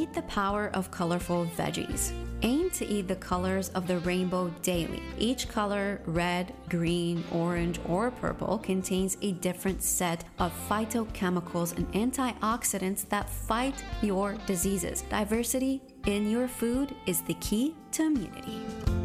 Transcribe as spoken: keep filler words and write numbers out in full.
Meet the power of colorful veggies. Aim to eat the colors of the rainbow daily. Each color, red, green, orange, or purple, contains a different set of phytochemicals and antioxidants that fight your diseases. Diversity in your food is the key to immunity.